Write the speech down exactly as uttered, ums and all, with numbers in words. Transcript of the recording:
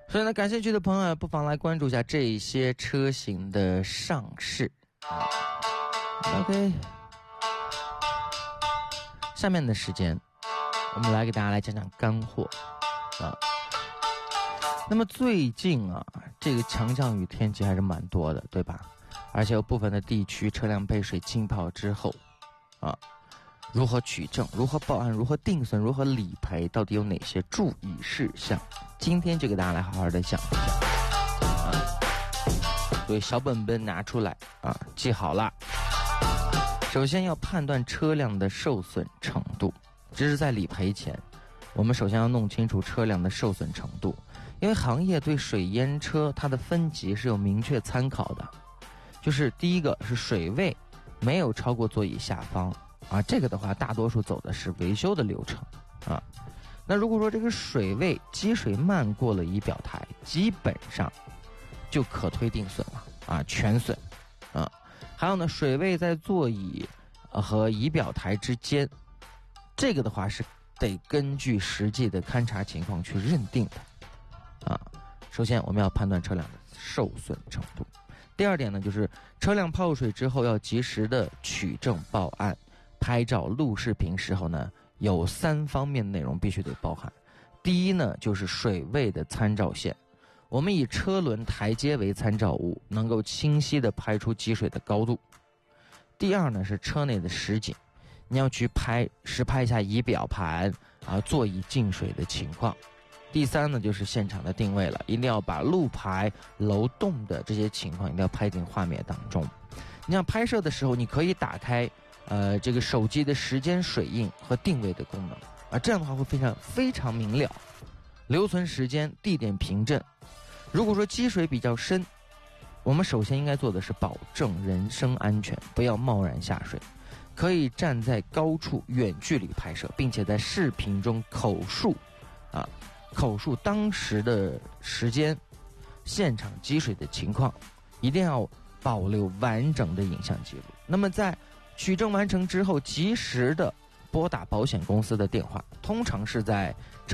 所以呢，感兴趣的朋友不妨来关注一下这一些车型的上市。OK， 下面的时间，我们来给大家来讲讲干货啊。那么最近啊，这个强降雨天气还是蛮多的，对吧？而且有部分的地区车辆被水浸泡之后，啊，如何取证、如何报案、如何定损、如何理赔，到底有哪些注意事项？今天就给大家来好好的讲一下啊。所以小本本拿出来啊，记好了。首先要判断车辆的受损程度，这是在理赔前，我们首先要弄清楚车辆的受损程度，因为行业对水淹车它的分级是有明确参考的。就是第一个是水位没有超过座椅下方啊，这个的话大多数走的是维修的流程啊。那如果说这个水位积水漫过了仪表台，基本上就可推定损了啊，全损啊。还有呢，水位在座椅和仪表台之间，这个的话是得根据实际的勘察情况去认定的啊。首先我们要判断车辆的受损程度。第二点呢，就是车辆泡水之后要及时的取证报案、拍照、录视频时候呢，有三方面内容必须得包含。第一呢，就是水位的参照线，我们以车轮台阶为参照物，能够清晰的拍出积水的高度。第二呢，是车内的实景，你要去拍实拍一下仪表盘啊，座椅进水的情况。第三呢，就是现场的定位了，一定要把路牌、楼栋的这些情况一定要拍进画面当中。你想拍摄的时候，你可以打开呃这个手机的时间水印和定位的功能啊，这样的话会非常非常明了，留存时间、地点凭证。如果说积水比较深，我们首先应该做的是保证人身安全，不要贸然下水。可以站在高处远距离拍摄，并且在视频中口述啊。口述当时的时间、现场积水的情况，一定要保留完整的影像记录。那么在取证完成之后，及时的拨打保险公司的电话，通常是在